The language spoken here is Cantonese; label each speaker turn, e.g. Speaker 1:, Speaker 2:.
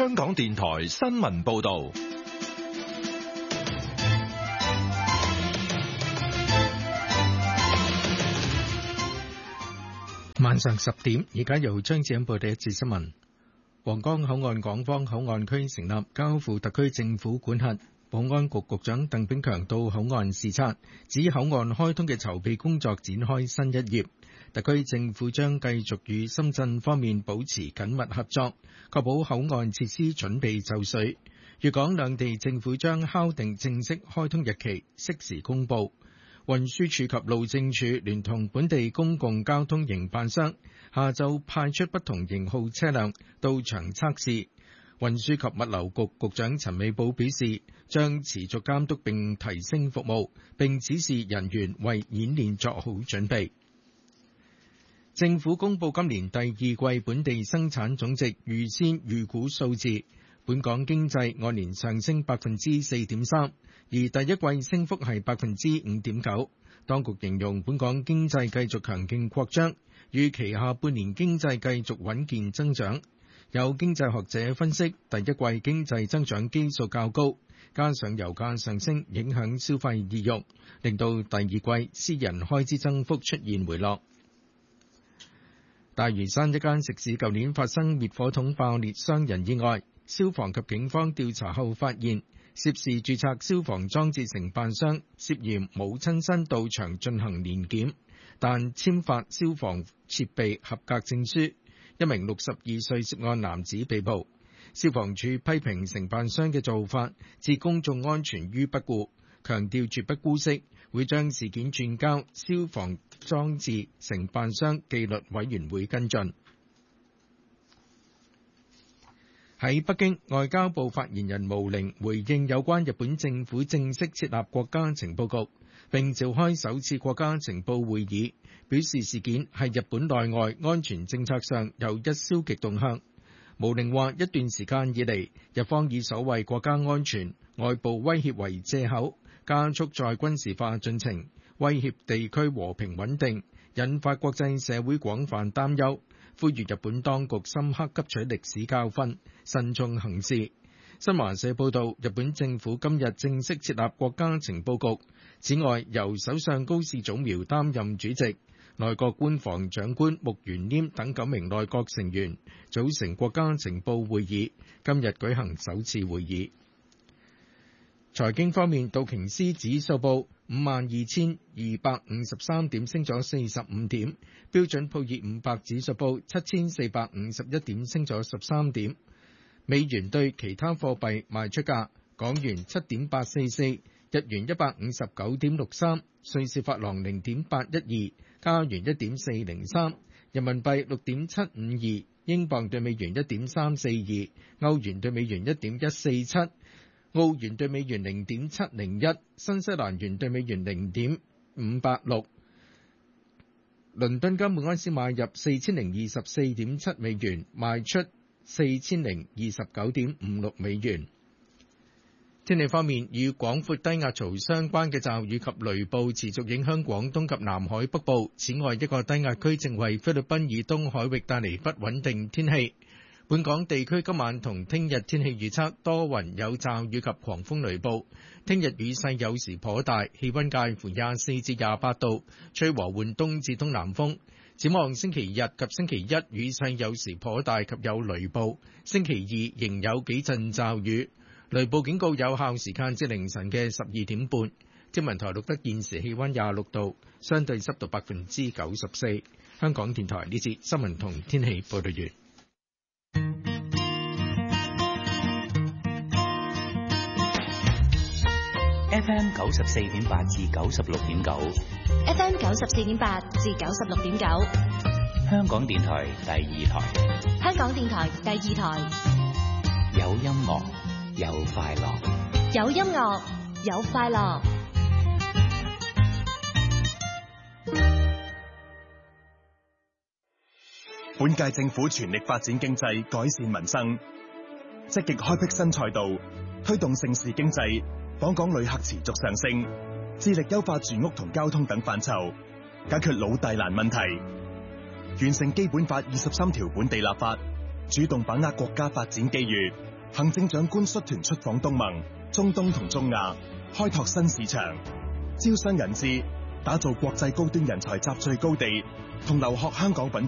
Speaker 1: 香港電台新聞報道。
Speaker 2: 晚上10點，而家由張子欣報第一節新聞。皇崗口岸港方口岸區成立，交付特區政府管轄。保安局局長鄧炳強到口岸視察，指口岸開通嘅籌備工作展開新一頁。特區政府將繼續與深圳方面保持緊密合作，確保口岸設施準備就緒。粵港兩地政府將敲定正式開通日期，適時公佈。運輸署及路政署聯同本地公共交通營辦商，下晝派出不同型號車輛到場測試。運輸及物流局局長陳美寶表示，將持續監督並提升服務，並指示人員為演練作好準備。政府公布今年第二季本地生產總值預先預估數字，本港經濟按年上升 4.3%， 而第一季升幅係 5.9%。當局形容本港經濟繼續強勁擴張，預期下半年經濟繼續穩健增長。有經濟學者分析，第一季經濟增長基數較高，加上油價上升影響消費意欲，令到第二季私人開支增幅出現回落。大嶼山一間食肆舊年發生滅火筒爆裂傷人意外，消防及警方調查後發現，涉事註冊消防裝置承辦商涉嫌冇親身到場進行年檢，但簽發消防設備合格證書。一名62歲涉案男子被捕。消防處批評承辦商嘅做法置公眾安全於不顧，強調絕不姑息，會將事件轉交消防裝置承辦商紀律委員會跟進。喺北京，外交部發言人毛寧回應有關日本政府正式設立國家情報局，並召開首次國家情報會議，表示事件係日本內外安全政策上有一消極動向。毛寧話：一段時間以嚟，日方以所謂國家安全、外部威脅為藉口，加速再軍事化進程，威脅地區和平穩定，引發國際社會廣泛擔憂，呼籲日本當局深刻吸取歷史教訓，慎重行事。新華社報道，日本政府今日正式設立國家情報局，此外由首相高市早苗擔任主席，內閣官房長官木原稔等9名內閣成員組成國家情報會議，今日舉行首次會議。財經方面，道瓊斯指數報52,253點，升咗45點；標準普爾500指數報7,451點，升咗13點。美元對其他貨幣賣出價：港元7.844，日元159.63，瑞士法郎0.812，加元1.403，人民幣6.752，英鎊對美元1.342，歐元對美元1.147，澳元對美元0.701，新西蘭元對美元0.586。倫敦金每盎司買入4024.7美元，賣出4029.56美元。天氣方面，與廣闊低壓槽相關嘅驟雨及雷暴持續影響廣東及南海北部。此外，一個低壓區正為菲律賓以東海域帶嚟不穩定天氣。本港地區今晚同聽日天氣預測多雲有驟雨及狂風雷暴，聽日雨勢有時頗大，氣溫介乎24至28度，吹和緩東至東南風。展望星期日及星期一雨勢有時頗大及有雷暴，星期二仍有幾陣驟雨，雷暴警告有效時間至凌晨嘅12點半。天文台錄得現時氣溫26度，相對濕度94%。香港電台呢節新聞同天氣報道完。
Speaker 3: FM 94.8至96.9
Speaker 4: ，FM 94.8至96.9，
Speaker 3: 香港電台第二台，
Speaker 4: 香港電台第二台，
Speaker 3: 有音樂有快樂，
Speaker 4: 有音樂有快樂。
Speaker 5: 本屆政府全力發展經濟，改善民生，積極開闢新賽道，推動盛事經濟。訪港旅客持續上升，致力優化住屋同交通等範疇，解決老大難問題，完成基本法23條本地立法，主動把握國家發展機遇， 行政長官率團出訪東盟、中東同中亞，開拓新市場，招商引資，打造國際高端人才集聚高地，同留學香港品